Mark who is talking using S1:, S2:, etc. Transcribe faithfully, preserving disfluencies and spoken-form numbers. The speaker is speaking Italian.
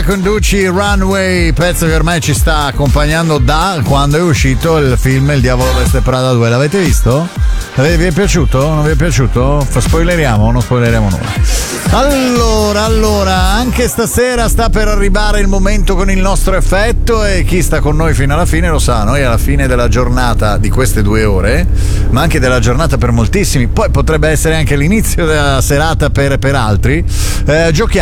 S1: Conduci Runway, pezzo che ormai ci sta accompagnando da quando è uscito il film Il Diavolo Veste Prada due. L'avete visto? Vi è piaciuto? Non vi è piaciuto? Spoileriamo o non spoileriamo nulla? Allora, allora, anche stasera sta per arrivare il momento con il nostro effetto e chi sta con noi fino alla fine lo sa, noi alla fine della giornata di queste due ore, ma anche della giornata per moltissimi, poi potrebbe essere anche l'inizio della serata per, per altri, eh, giochiamo